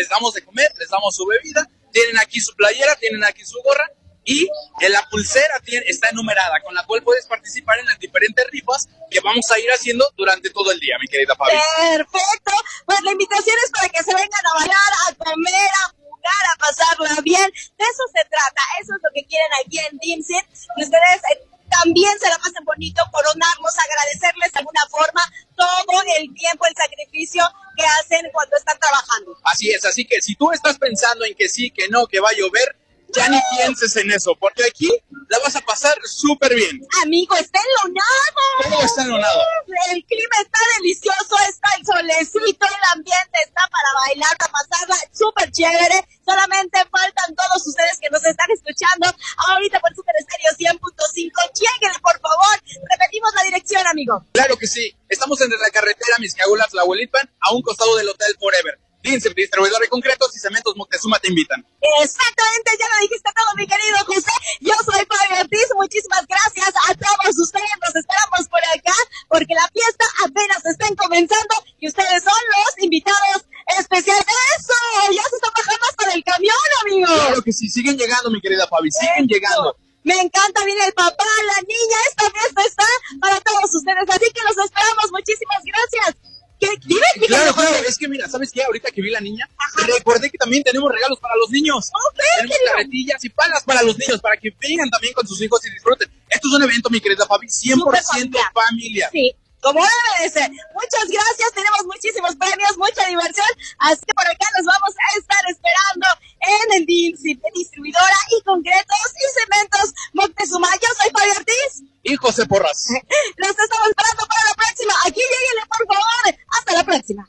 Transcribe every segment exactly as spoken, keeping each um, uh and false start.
les damos de comer, les damos su bebida, tienen aquí su playera, tienen aquí su gorra, y en la pulsera tiene, está enumerada, con la cual puedes participar en las diferentes rifas que vamos a ir haciendo durante todo el día, mi querida Fabi. Perfecto, pues la invitación es para que se vengan a bailar, a comer, a jugar, a pasarla bien. De eso se trata, eso es lo que quieren aquí en DIMSIT, que ustedes eh, también se la pasen bonito, coronarlos, agradecerles de alguna forma todo el tiempo, el sacrificio que hacen cuando están trabajando. Así es, así que si tú estás pensando en que sí, que no, que va a llover, ya ni pienses en eso, porque aquí la vas a pasar súper bien. Amigo, está enlonado. ¿Cómo está enlonado? El clima está delicioso, está el solecito, el ambiente está para bailar, para pasarla súper chévere. Solamente faltan todos ustedes que nos están escuchando ahorita por Super Estéreo cien punto cinco. Lleguen, por favor. Repetimos la dirección, amigo. Claro que sí. Estamos entre la carretera Miscahulas, La Huelipan, a un costado del Hotel Forever. DIMSIT, distribuidor de concretos y cementos Moctezuma te invitan. Exactamente, ya lo dijiste todo, mi querido José. Yo soy Fabi Ortiz, muchísimas gracias a todos ustedes. Nos esperamos por acá porque la fiesta apenas está comenzando y ustedes son los invitados especiales. ¡Eso! Ya se está bajando hasta el camión, amigo. Claro que sí, siguen llegando, mi querida Fabi, siguen Eso. llegando. Me encanta, viene el papá, la niña, esta fiesta está para todos ustedes, así que los esperamos. Muchísimas gracias. ¿Qué? Dime, dime, Claro, claro, es que mira, ¿sabes qué? Ahorita que vi la niña, Ajá. recordé que también tenemos regalos para los niños. Okay, tenemos carretillas y palas para los niños, para que vengan también con sus hijos y disfruten. Esto es un evento, mi querida Fabi, cien por ciento familia. Sí, como debe de ser. Muchas gracias, tenemos muchísimos premios, mucha diversión, así que por acá nos vamos a estar esperando en el DIMSIT, distribuidora y concretos y cementos Moctezuma. Yo soy Fabi Ortiz. Y José Porras. Los estamos esperando para la próxima. Aquí lléguenle, por favor. Hasta la próxima.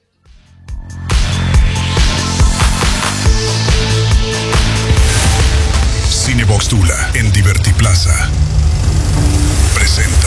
Cinebox Tula en Divertiplaza presenta.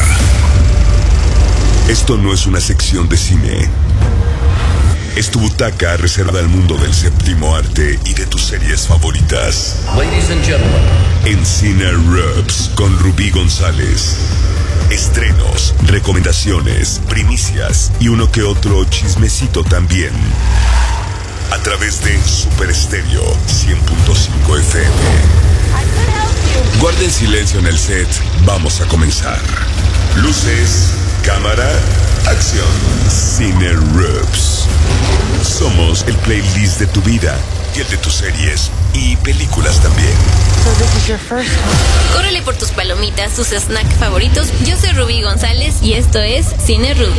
Esto no es una sección de cine. Es tu butaca reservada al mundo del séptimo arte y de tus series favoritas. Ladies and gentlemen. En Cine Rubs con Rubí González. Estrenos, recomendaciones, primicias y uno que otro chismecito también. A través de Super Estéreo cien punto cinco F M. Guarden silencio en el set. Vamos a comenzar. Luces, cámara, acción. Cine Rubs. Somos el playlist de tu vida y el de tus series y películas también. Córrele por tus palomitas, tus snacks favoritos. Yo soy Rubí González y esto es Cine Rubs.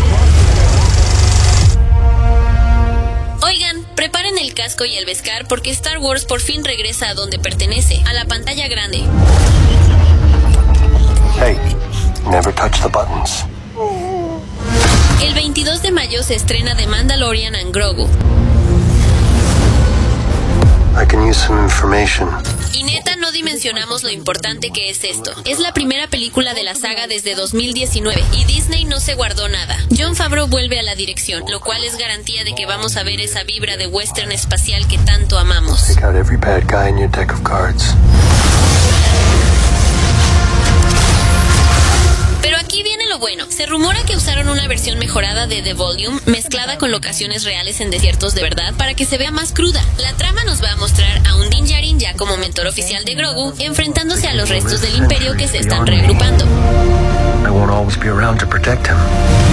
Oigan, preparen el casco y el Beskar porque Star Wars por fin regresa a donde pertenece, a la pantalla grande. Hey, never touch the buttons. El veintidós de mayo se estrena The Mandalorian and Grogu. I can use some information. Y neta, no dimensionamos lo importante que es esto. Es la primera película de la saga desde dos mil diecinueve y Disney no se guardó nada. Jon Favreau vuelve a la dirección, lo cual es garantía de que vamos a ver esa vibra de western espacial que tanto amamos. Take out every bad guy in your deck of cards. Pero aquí viene lo bueno. Se rumora que usaron una versión mejorada de The Volume mezclada con locaciones reales en desiertos de verdad para que se vea más cruda. La trama nos va a mostrar a un Din Djarin ya como mentor oficial de Grogu enfrentándose a los restos del Imperio que se están reagrupando. I won't always be around to protect him.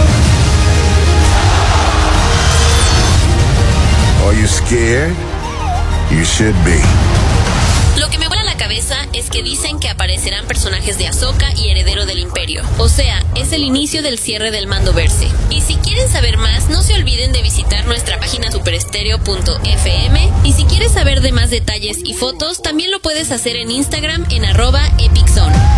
Are you scared? You should be. Lo que me vuela la cabeza es que dicen que aparecerán personajes de Ahsoka y Heredero del Imperio. O sea, es el inicio del cierre del Mandoverse. Y si quieren saber más, no se olviden de visitar nuestra página superestereo punto f m. Y si quieres saber de más detalles y fotos, también lo puedes hacer en Instagram en arroba epiczone.